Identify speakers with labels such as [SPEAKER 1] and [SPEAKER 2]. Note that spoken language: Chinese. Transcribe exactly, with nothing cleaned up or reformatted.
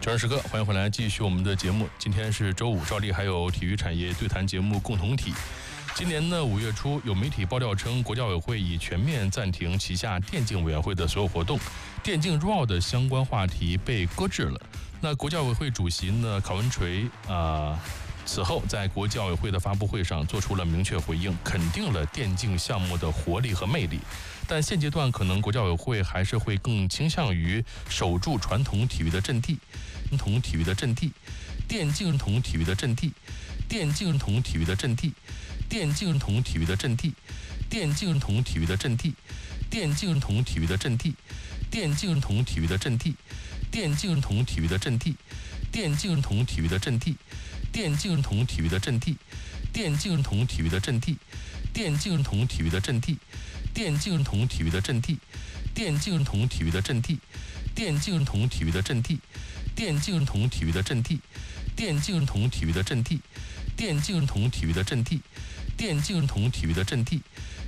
[SPEAKER 1] 九点时刻，欢迎回来，继续我们的节目。今天是周五，照例还有体育产业对谈节目共同体。今年呢五月初，有媒体爆料称，国教委会已全面暂停旗下电竞委员会的所有活动，电竞入奥的相关话题被搁置了。那国教委会主席呢郝文垂啊、呃，此后在国教委会的发布会上做出了明确回应，肯定了电竞项目的活力和魅力。但现阶段可能国教委会还是会更倾向于守住传统体育的阵地，传统体育的阵地，电竞同体育的阵地，电竞同体育的阵地，电竞同体育的阵地，电竞同体育的阵地，电竞同体育的阵地，电竞同体育的阵地，电竞同体育的阵地，电竞同体育的阵地，电竞同体育的阵地，电竞同体育的阵地，电竞同体育的阵地，电竞同体育的阵地，电竞同体育的阵地，电竞同体育的阵地，电竞同体育的阵地，电竞同体育的阵地，电竞同体育的阵地，电竞同体育的阵地，